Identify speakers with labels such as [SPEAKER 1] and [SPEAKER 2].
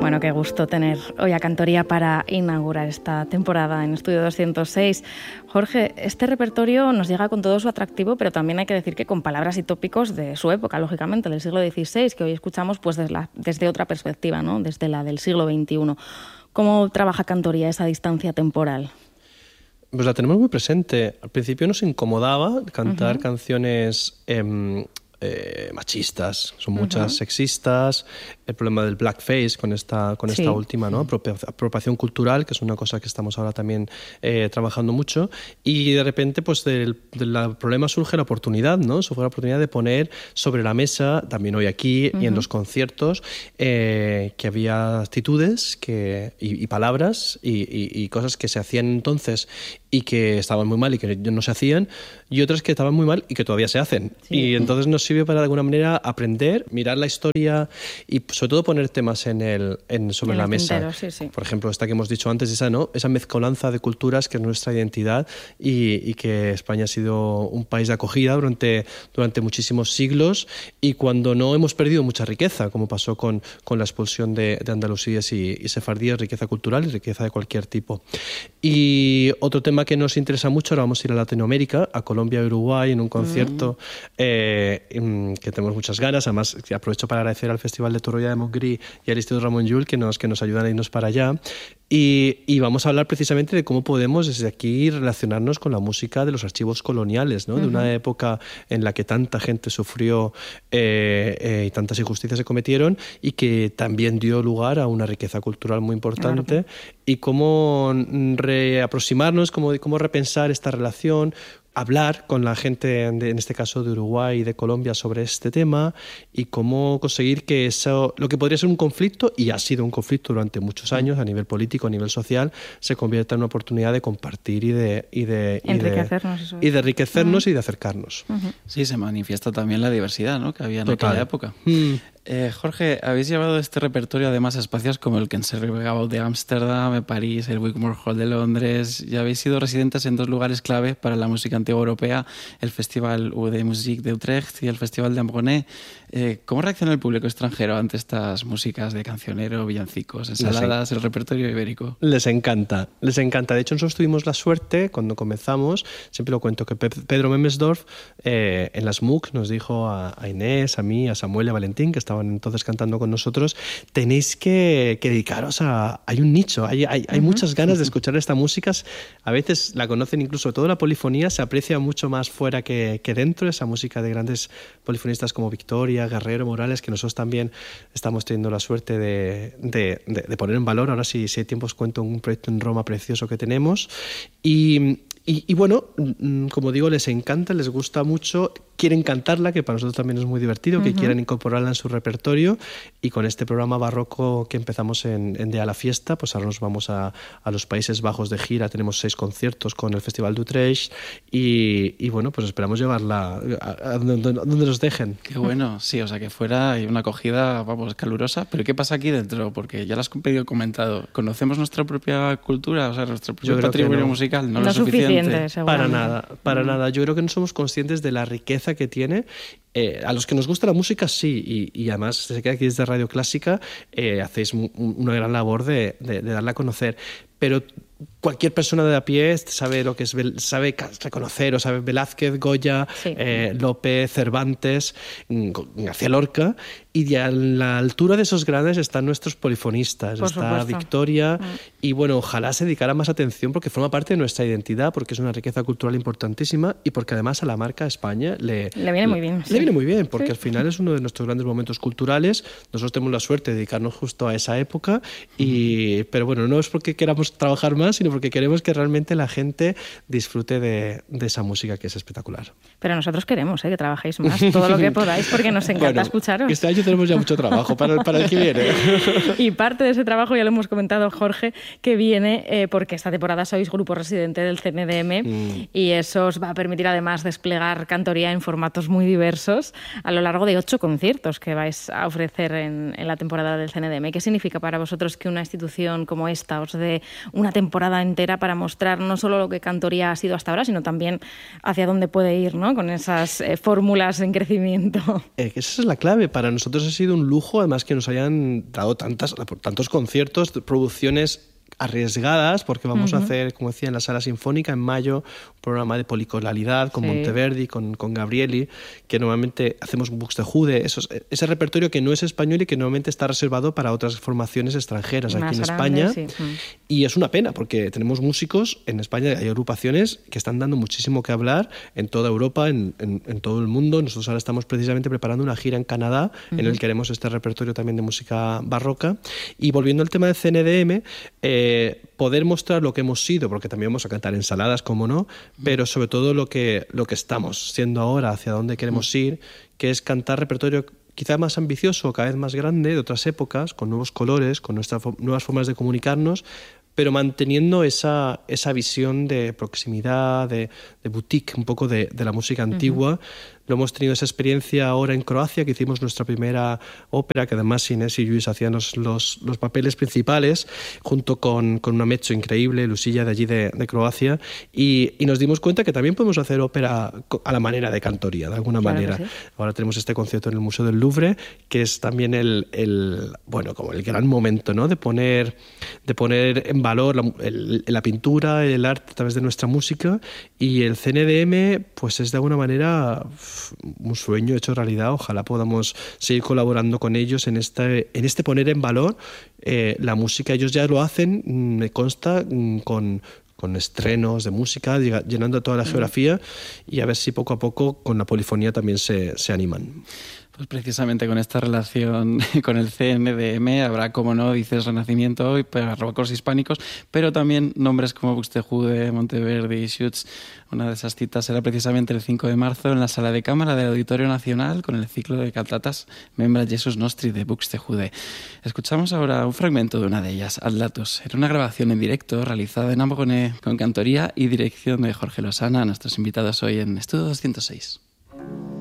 [SPEAKER 1] Bueno, qué gusto tener hoy a Cantoría para inaugurar esta temporada en Estudio 206. Jorge, este repertorio nos llega con todo su atractivo, pero también hay que decir que con palabras y tópicos de su época, lógicamente, del siglo XVI, que hoy escuchamos pues desde otra perspectiva, ¿no? Desde la del siglo XXI. ¿Cómo trabaja Cantoría esa distancia temporal?
[SPEAKER 2] Pues la tenemos muy presente. Al principio nos incomodaba cantar canciones machistas, son muchas sexistas, el problema del blackface con esta última, ¿no? Apropiación cultural, que es una cosa que estamos ahora también trabajando mucho, y de repente pues del problema surge la oportunidad, ¿no? Surge la oportunidad de poner sobre la mesa, también hoy aquí y en los conciertos, que había actitudes y palabras y cosas que se hacían entonces y que estaban muy mal y que no se hacían, y otras que estaban muy mal y que todavía se hacen. Y entonces nos sirve para de alguna manera aprender, mirar la historia y sobre todo poner temas sobre la mesa. Por ejemplo, esta que hemos dicho antes, esa mezcolanza de culturas que es nuestra identidad y que España ha sido un país de acogida durante muchísimos siglos, y cuando no hemos perdido mucha riqueza, como pasó con la expulsión de andalusíes y sefardíes, riqueza cultural y riqueza de cualquier tipo. Y otro tema que nos interesa mucho, ahora vamos a ir a Latinoamérica, a Colombia y Uruguay en un concierto que tenemos muchas ganas. Además, aprovecho para agradecer al Festival de Torroella de Montgrí y al Instituto Ramon Llull que nos ayudan a irnos para allá. Y vamos a hablar precisamente de cómo podemos desde aquí relacionarnos con la música de los archivos coloniales, ¿no? De una época en la que tanta gente sufrió y tantas injusticias se cometieron, y que también dio lugar a una riqueza cultural muy importante. Y cómo reaproximarnos, cómo repensar esta relación, hablar con la gente, en este caso de Uruguay y de Colombia, sobre este tema, y cómo conseguir que eso, lo que podría ser un conflicto, y ha sido un conflicto durante muchos años a nivel político, a nivel social, se convierta en una oportunidad de compartir y de enriquecernos y de acercarnos.
[SPEAKER 3] Sí, se manifiesta también la diversidad, ¿no?, que había en aquella época. Jorge, habéis llevado este repertorio además a espacios como el Conservatoire de Ámsterdam, París, el Wigmore Hall de Londres, y habéis sido residentes en dos lugares clave para la música antigua europea, el Festival de Musique de Utrecht y el Festival de Ambronay. ¿Cómo reacciona el público extranjero ante estas músicas de cancionero, villancicos, ensaladas, el repertorio ibérico?
[SPEAKER 2] Les encanta, les encanta. De hecho, nosotros tuvimos la suerte, cuando comenzamos, siempre lo cuento, que Pedro Memesdorf en las MOOC nos dijo a Inés, a mí, a Samuel y a Valentín, que estaban entonces cantando con nosotros: tenéis que dedicaros a... Hay un nicho, hay muchas ganas de escuchar esta música. A veces la conocen, incluso toda la polifonía se aprecia mucho más fuera que dentro, esa música de grandes polifonistas como Victoria, Guerrero, Morales, que nosotros también estamos teniendo la suerte de poner en valor. Ahora, si hay tiempo, os cuento un proyecto en Roma precioso que tenemos. Y bueno, como digo, les encanta, les gusta mucho, quieren cantarla, que para nosotros también es muy divertido, que quieran incorporarla en su repertorio. Y con este programa barroco que empezamos en Día de la Fiesta, pues ahora nos vamos a los Países Bajos de gira. Tenemos 6 conciertos con el Festival de Utrecht y bueno, pues esperamos llevarla a donde nos dejen.
[SPEAKER 3] Qué bueno, sí, o sea, que fuera una acogida, vamos, calurosa. Pero ¿qué pasa aquí dentro? Porque ya lo has comentado, ¿conocemos nuestra propia cultura, o sea, nuestro propio patrimonio musical? No lo suficiente.
[SPEAKER 2] Para nada. Yo creo que no somos conscientes de la riqueza que tiene. A los que nos gusta la música, sí, y además se queda aquí desde Radio Clásica, hacéis una gran labor de darla a conocer. Pero cualquier persona de a pie sabe lo que es, sabe reconocer, o sabe Velázquez, Goya, Lope, Cervantes, García Lorca, y a la altura de esos grandes están nuestros polifonistas, está Victoria, y bueno, ojalá se dedicara más atención, porque forma parte de nuestra identidad, porque es una riqueza cultural importantísima, y porque además a la marca España le viene muy bien. Le viene muy bien, porque al final es uno de nuestros grandes momentos culturales. Nosotros tenemos la suerte de dedicarnos justo a esa época, pero bueno, no es porque queramos trabajar más, sino porque queremos que realmente la gente disfrute de esa música, que es espectacular.
[SPEAKER 1] Pero nosotros queremos que trabajéis más, todo lo que podáis, porque nos encanta escucharos.
[SPEAKER 2] Este año tenemos ya mucho trabajo para el que viene.
[SPEAKER 1] Y parte de ese trabajo, ya lo hemos comentado, Jorge, que viene porque esta temporada sois grupo residente del CNDM y eso os va a permitir además desplegar Cantoría en formatos muy diversos a lo largo de 8 conciertos que vais a ofrecer en la temporada del CNDM. ¿Qué significa para vosotros que una institución como esta os dé una temporada temporada entera para mostrar no solo lo que Cantoría ha sido hasta ahora, sino también hacia dónde puede ir, ¿no? Con esas fórmulas en crecimiento.
[SPEAKER 2] Esa es la clave. Para nosotros ha sido un lujo, además, que nos hayan dado tantos conciertos, producciones arriesgadas, porque vamos a hacer, como decía, en la Sala Sinfónica en mayo, un programa de policoralidad con Monteverdi, con Gabrieli, que normalmente hacemos Buxtehude, ese repertorio que no es español y que normalmente está reservado para otras formaciones extranjeras aquí en España. Y es una pena, porque tenemos músicos en España, hay agrupaciones que están dando muchísimo que hablar en toda Europa, en todo el mundo. Nosotros ahora estamos precisamente preparando una gira en Canadá, en el que haremos este repertorio también de música barroca. Y volviendo al tema de CNDM, poder mostrar lo que hemos sido, porque también vamos a cantar ensaladas, como no, pero sobre todo lo que estamos siendo ahora, hacia dónde queremos ir, que es cantar repertorio quizá más ambicioso, cada vez más grande, de otras épocas, con nuevos colores, con nuestras nuevas formas de comunicarnos, pero manteniendo esa visión de proximidad, de boutique, un poco de la música antigua. Lo hemos tenido esa experiencia ahora en Croacia, que hicimos nuestra primera ópera, que además Inés y Luis hacían los papeles principales, junto con una mezzo increíble, Lucilla, de allí de Croacia, y nos dimos cuenta que también podemos hacer ópera a la manera de Cantoría, de alguna manera. Sí. Ahora tenemos este concierto en el Museo del Louvre, que es también como el gran momento, ¿no? de poner en valor la pintura, el arte a través de nuestra música, y el CNDM pues es de alguna manera un sueño hecho realidad. Ojalá podamos seguir colaborando con ellos en este poner en valor la música. Ellos ya lo hacen, me consta, con estrenos de música, llenando toda la geografía, y a ver si poco a poco con la polifonía también se animan.
[SPEAKER 3] Pues precisamente con esta relación con el CNDM habrá, como no, dices Renacimiento y barrocos hispánicos, pero también nombres como Buxtehude, Monteverdi, Schütz. Una de esas citas será precisamente el 5 de marzo en la Sala de Cámara del Auditorio Nacional con el ciclo de cantatas Membra Jesus Nostri de Buxtehude. Escuchamos ahora un fragmento de una de ellas, Adlatus. Era una grabación en directo realizada en Amboné con cantoría y dirección de Jorge Losana, nuestros invitados hoy en Estudio 206.